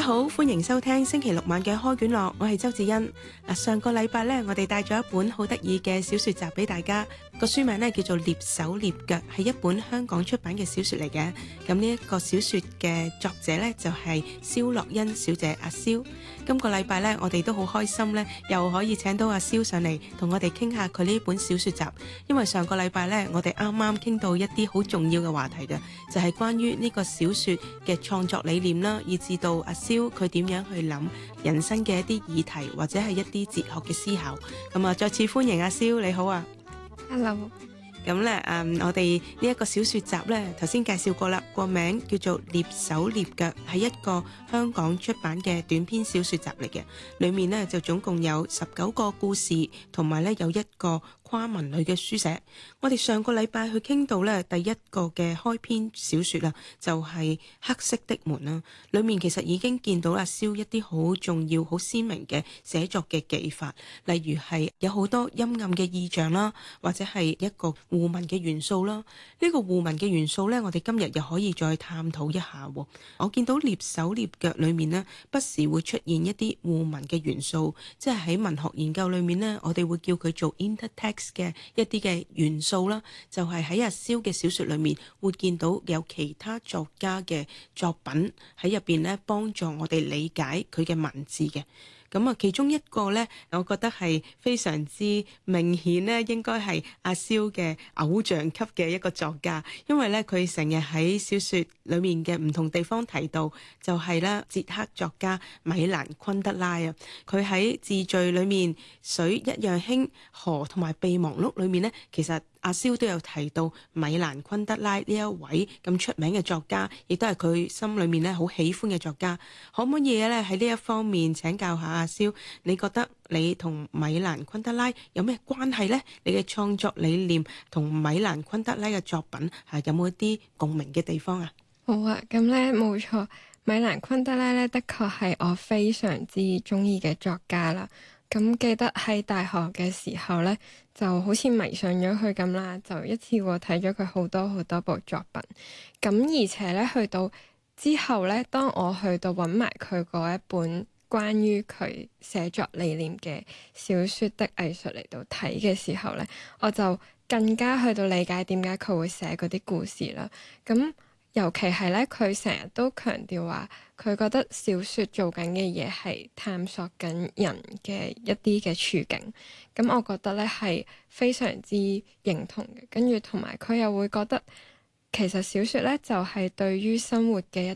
好，歡迎收聽星期六晚嘅開卷樂，我係周子欣。上個禮拜呢，我哋帶咗一本好得意嘅小說集俾大家，個書名呢叫做《躡手躡腳》，係一本香港出版嘅小說嚟嘅。咁呢一個小說嘅作者呢，就係蕭樂欣小姐阿蕭。今個禮拜呢，我哋都好開心呢，又可以請到阿蕭上嚟同我哋傾下佢呢本小說集。因為上個禮拜呢，我哋啱啱傾到一啲好重要嘅話題嘅，就係關於呢個小說嘅創作理念啦，以至到阿蕭佢點樣去諗人生嘅一啲議題，或者係一啲哲學嘅思考。咁啊，再次歡迎阿蕭，你好啊。 Hello。 咁咧，我哋呢一個小說集咧，頭先介紹過啦，個名叫做《躡手躡腳》，係一個香港出版嘅短篇小說集嚟嘅。裏面呢，就總共有19個故事，同埋咧有一個跨文類嘅書寫。我哋上個禮拜去傾到咧第一個嘅開篇小說啦，就係《黑色的門》啦。裏面其實已經見到阿蕭一啲好重要、好鮮明嘅寫作嘅技法，例如係有好多陰暗嘅意象啦，或者係一個互文嘅元素啦。呢個互文嘅元素呢，我哋今日又可以再探討一下。我見到躡手躡腳裏面呢，不時會出現一啲互文嘅元素，即係喺文學研究裏面呢，我哋會叫佢做 intertext 嘅一啲嘅元素啦。就係喺阿蕭嘅小說裏面會見到有其他作家嘅作品喺入邊呢，幫助我哋理解佢嘅文字嘅。咁啊，其中一個呢，我覺得係非常之明顯呢，應該係阿蕭嘅偶像級嘅一個作家，因為呢，佢成日喺小說裏面嘅唔同地方提到，就係啦，捷克作家米蘭昆德拉啊。佢喺自序裏面水一樣輕河同埋備忘錄裏面呢，其實阿蕭都有提到米蘭昆德拉呢一位咁出名嘅作家，亦都係佢心裏面咧好喜歡嘅作家。可唔可以咧喺呢一方面請教下阿蕭？你覺得你同米蘭昆德拉有咩關係呢？你嘅創作理念同米蘭昆德拉嘅作品有冇一啲共鳴嘅地方啊？ 好啊，咁咧冇錯，米蘭昆德拉咧的確係我非常之中意嘅作家啦。咁記得喺大學嘅時候咧，就好似迷上咗佢咁啦，就一次過睇咗佢好多好多部作品。咁而且咧去到之後咧，當我去到揾埋佢嗰一本關於佢寫作理念嘅小說的藝術嚟到睇嘅時候咧，我就更加去到理解點解佢會寫嗰啲故事啦。咁尤其係咧，佢成日都強調話，佢覺得小說做緊嘅嘢係探索緊人嘅一啲嘅處境。咁我覺得咧係非常之認同嘅。跟住同埋佢又會覺得，其實小說咧就係對於生活嘅一